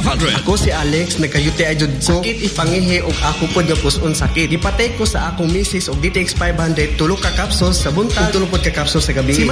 500. Ako si Alex, nagka-UTI jud ko. Sakit ipangihi og ako pod nga puson sakit. Ipatay ko sa akong misis og DTX 500 tulo ka capsules sa buntag, tulo pod ka capsules sa gabi. Si